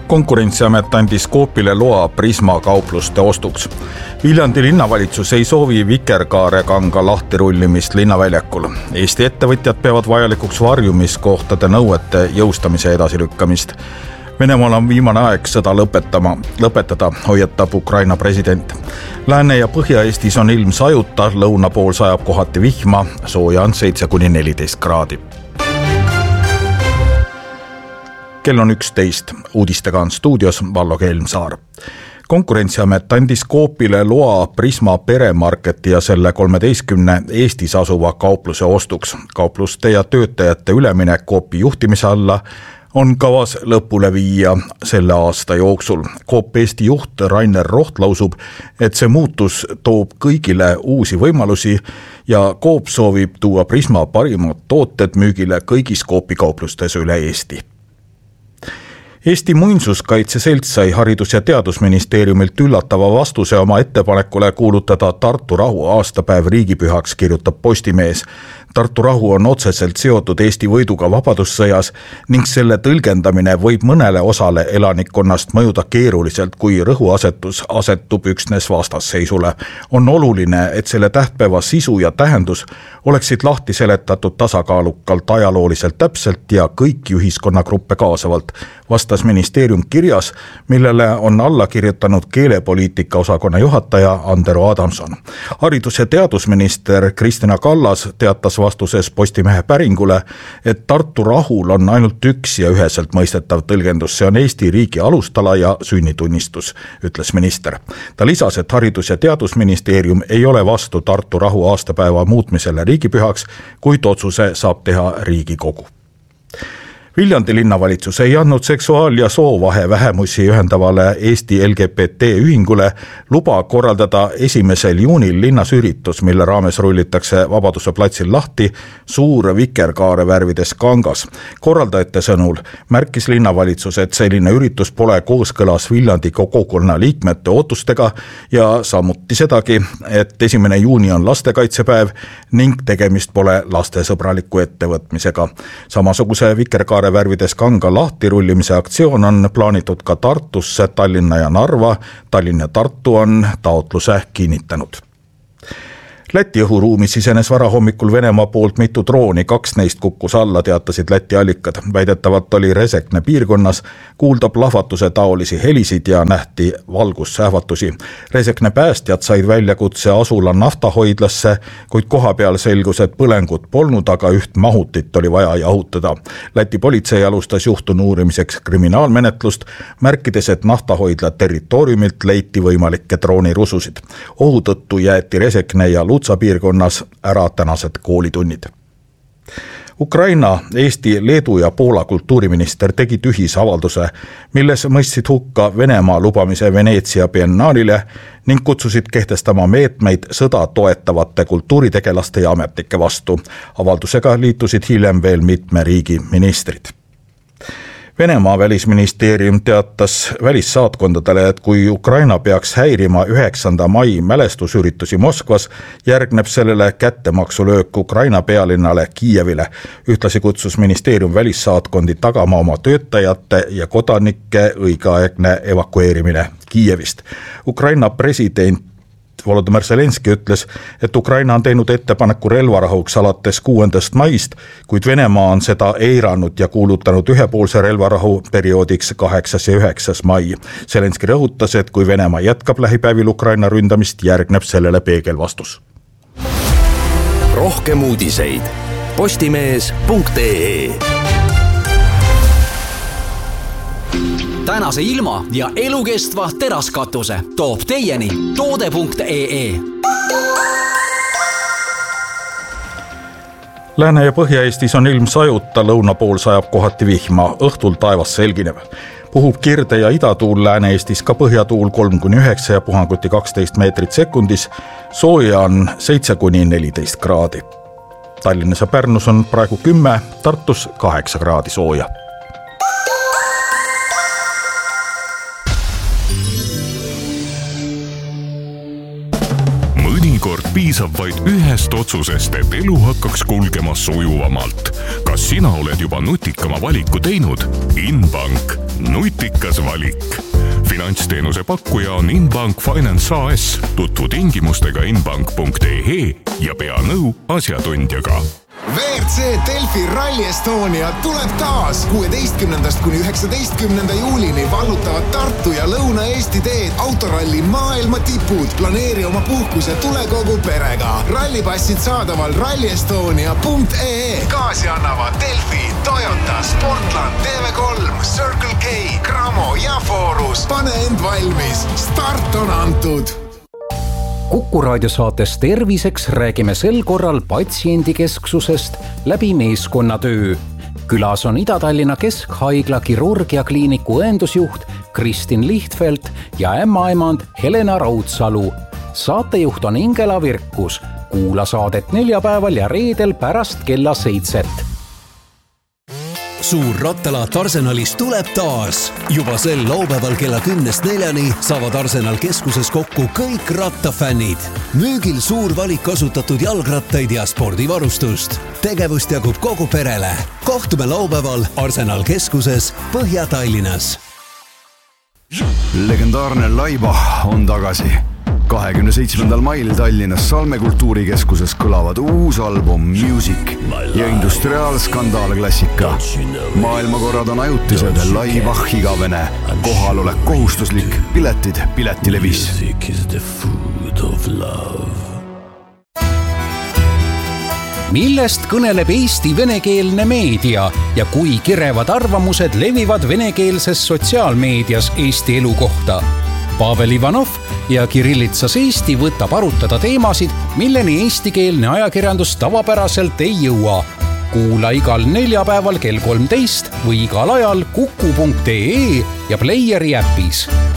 Konkurentsiamet andis Coopile loa Prisma kaupluste ostuks. Viljandi linnavalitsus ei soovi Vikerkaare kanga lahtirullimist linnaväljakul. Eesti ettevõtjad peavad vajalikuks varjumiskohtade nõuete jõustamise edasilükkamist. Venemaal on viimane aeg sõda lõpetada, hoiatab Ukraina president. Lääne- ja Põhja-Eestis on ilm sajuta, lõuna pool sajab kohati vihma, sooja on 7–14 kraadi. Kell on 11, uudistega on stuudios Vallo Kelmsaar. Konkurentsiamet andis Coopile loa Prisma peremarketi ja selle 13 Eestis asuva kaupluse ostuks. Kaupluste ja töötajate üleminek Coopi juhtimise alla on kavas lõpule viia selle aasta jooksul. Coop Eesti juht Rainer Roht lausub, et see muutus toob kõigile uusi võimalusi ja Coop soovib tuua Prisma parimad tooted müügile kõigis Coopi kauplustes üle Eesti. Eesti Muinsuskaitse Selts sai Haridus- ja Teadusministeeriumilt üllatava vastuse oma ettepanekule kuulutada Tartu rahu aastapäev riigipühaks, kirjutab Postimees. Tartu rahu on otseselt seotud Eesti võiduga vabadussõjas ning selle tõlgendamine võib mõnele osale elanikkonnast mõjuda keeruliselt, kui rõhuasetus asetub üksnes vastasseisule. On oluline, et selle tähtpäeva sisu ja tähendus oleksid lahti seletatud tasakaalukalt, ajalooliselt täpselt ja kõiki ühiskonnagruppe kaasavalt, vastas ministeerium kirjas, millele on alla kirjutanud keelepoliitika osakonna juhataja Andero Adamson. Haridus- ja teadusminister Kristina Kallas teatas vastuses Postimehe päringule, et Tartu rahul on ainult üks ja üheselt mõistetav tõlgendus, see on Eesti riigi alustala ja sünnitunnistus, ütles minister. Ta lisas, et Haridus- ja Teadusministeerium ei ole vastu Tartu rahu aastapäeva muutmisele riigipühaks, kuid otsuse saab teha Riigikogu. Viljandi linnavalitsus ei andnud seksuaal- ja soovahe vähemusi ühendavale Eesti LGBT ühingule luba korraldada 1. juunil linnas üritus, mille raames rullitakse Vabaduse platsil lahti suur Vikerkaare värvides kangas. Korraldajate sõnul märkis linnavalitsus, et selline üritus pole kooskõlas Viljandi kogukonna liikmete ootustega ja samuti sedagi, et 1. juuni on lastekaitsepäev ning tegemist pole lastesõbraliku ettevõtmisega. Samasuguse Vikerkaare värvides kanga lahtirullimise aktsioon on plaanitud ka Tartusse, Tallinna ja Narva. Tallinn ja Tartu on taotluse kinnitanud. Läti õhuruumi sisenes varahommikul Venemaa poolt mitu drooni, 2 neist kukkus alla, teatasid Läti allikad. Väidetavalt oli Resekne piirkonnas kuulda plahvatuse taolisi helisid ja nähti valgussähvatusi. Resekne päästjad said väljakutse asula naftahoidlasse, kuid kohapeal selgus, et põlengut polnud, aga üht mahutit oli vaja jahutada. Läti politsei alustas juhtunu uurimiseks kriminaalmenetlust, märkides, et naftahoidla territooriumilt leiti võimalikke droonirususid. Ohu tõttu jäeti Resekne ja Lutsa piirkonnas ära tänased koolitunnid. Ukraina, Eesti, Leedu ja Poola kultuuriminister tegid ühisavalduse, milles mõistsid hukka Venemaa lubamise Veneetsia biennaalile ning kutsusid kehtestama meetmeid sõda toetavate kultuuritegelaste ja ametnike vastu. Avaldusega liitusid hiljem veel mitme riigi ministrid. Venemaa välisministeerium teatas välissaatkondadele, et kui Ukraina peaks häirima 9. mai mälestusüritusi Moskvas, järgneb sellele kättemaksulöök Ukraina pealinnale Kiievile. Ühtlasi kutsus ministeerium välissaatkondi tagama oma töötajate ja kodanike õigeaegne evakueerimine Kiievist. Ukraina president Volodymyr Zelenski ütles, et Ukraina on teinud ettepaneku relvarahuks alates 6. maist, kuid Venemaa on seda eiranud ja kuulutanud ühepoolse relvarahu perioodiks 8. ja 9. mai. Zelenski rõhutas, et kui Venemaa jätkab lähipäevil Ukraina ründamist, järgneb sellele peegelvastus. Rohkem uudiseid postimees.ee. Tänase ilma ja elukestva teraskatuse toob teieni toode.ee. Lääne- ja Põhja-Eestis on ilm sajuta, lõuna pool sajab kohati vihma, õhtul taevas selginev. Puhub kirde- ja idatuul, Lääne-Eestis ka põhjatuul 3–9 ja puhanguti 12 meetrit sekundis. Sooja on 7–14 kraadi. Tallinnas ja Pärnus on praegu 10, Tartus 8 kraadi sooja. Mõnikord Piisab vaid ühest otsusest, et elu hakkaks kulgema sujuvamalt. Kas sina oled juba nutikama valiku teinud? Inbank. Nutikas valik. Finantsteenuse pakkuja on Inbank Finance AS. Tutvu tingimustega inbank.ee ja pea nõu asjatundjaga. WRC Delfi Rally Estonia tuleb taas 16. kuni 19. juulini vallutavad Tartu ja Lõuna-Eesti teed autoralli maailma tipud. Planeeri oma puhkus ja tule kogu perega. Rallipassid saadaval rallyestonia.ee. Kaasi annavad Delfi, Toyota, Sportland, TV3, Circle K, Cramo ja Forus. Pane end valmis. Start on antud. Kuku raadiosaates Terviseks räägime sel korral patsiendikesksusest läbi meeskonnatöö. Külas on Ida-Tallinna Keskhaigla kirurgiakliiniku õendusjuht Kristin Lihtfeld ja ämmaemand Helena Raudsalu. Saatejuht on Ingela Virkus. Kuula saadet neljapäeval ja reedel pärast kella 7. Suur rattalaat Arsenalis tuleb taas. Juba sel laupäeval kella 10-4 saavad Arsenal keskuses kokku kõik rattafännid. Müügil suur valik kasutatud jalgrattaid ja spordivarustust. Tegevust jagub kogu perele. Kohtume laupäeval Arsenal keskuses Põhja-Tallinnas. Legendaarne Laiba on tagasi. 27. mail Tallinnas Salme kultuurikeskuses kõlavad uus album Music ja industriaalskandaal klassika. Maailmakorrad on ajutised, Laiba igavene. Kohalolek kohustuslik, piletid Piletilevis. Millest kõneleb Eesti venekeelne meedia ja kui kirevad arvamused levivad venekeelses sotsiaalmeedias Eesti elu kohta? Pavel Ivanov ja Kirillitsas Eesti võtab arutada teemasid, milleni eestikeelne ajakirjandus tavapäraselt ei jõua. Kuula igal neljapäeval kell 13 või igal ajal kuku.ee ja Playeri äpis.